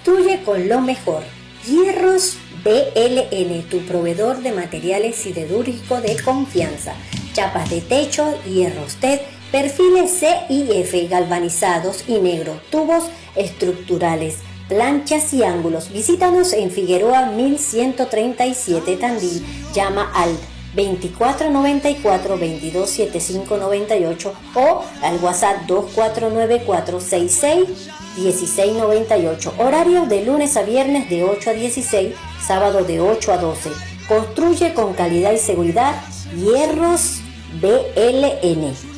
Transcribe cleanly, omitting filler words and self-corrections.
Construye con lo mejor. Hierros BLN, tu proveedor de materiales siderúrgicos de confianza. Chapas de techo, hierros TED, perfiles CIF galvanizados y negro, tubos estructurales, planchas y ángulos. Visítanos en Figueroa 1137 Tandil. Llama al 2494 227598 o al WhatsApp 249466 1698. Horario de lunes a viernes de 8 a 16, sábado de 8 a 12. Construye con calidad y seguridad. Hierros BLN.